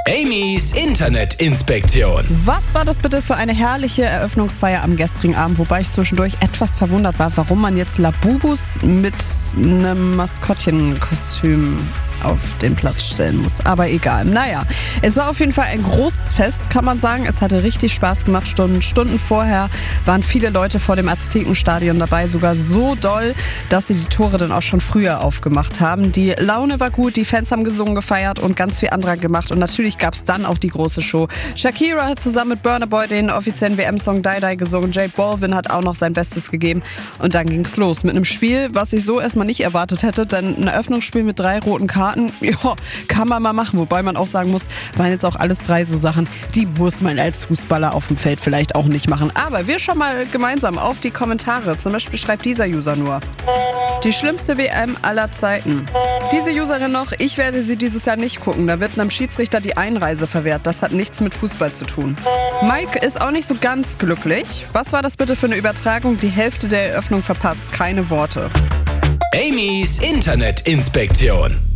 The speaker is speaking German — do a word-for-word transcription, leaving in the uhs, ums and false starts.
Amy's Internetinspektion. Was war das bitte für eine herrliche Eröffnungsfeier am gestrigen Abend, wobei ich zwischendurch etwas verwundert war, warum man jetzt Labubus mit einem Maskottchenkostüm auf den Platz stellen muss. Aber egal. Naja, es war auf jeden Fall ein großes Fest, kann man sagen. Es hatte richtig Spaß gemacht. Stunden, Stunden vorher waren viele Leute vor dem Aztekenstadion dabei, sogar so doll, dass sie die Tore dann auch schon früher aufgemacht haben. Die Laune war gut, die Fans haben gesungen, gefeiert und ganz viel anderer gemacht. Und natürlich gab es dann auch die große Show. Shakira hat zusammen mit Burna Boy den offiziellen W M-Song Die Die gesungen. J Balvin hat auch noch sein Bestes gegeben. Und dann ging's los mit einem Spiel, was ich so erstmal nicht erwartet hätte. Denn ein Eröffnungsspiel mit drei roten Karten, ja, kann man mal machen. Wobei man auch sagen muss, waren jetzt auch alles drei so Sachen, die muss man als Fußballer auf dem Feld vielleicht auch nicht machen. Aber wir schauen mal gemeinsam auf die Kommentare. Zum Beispiel schreibt dieser User nur: Die schlimmste W M aller Zeiten. Diese Userin noch: Ich werde sie dieses Jahr nicht gucken. Da wird einem Schiedsrichter die Einreise verwehrt. Das hat nichts mit Fußball zu tun. Mike ist auch nicht so ganz glücklich. Was war das bitte für eine Übertragung? Die Hälfte der Eröffnung verpasst. Keine Worte. Amy's Internetinspektion.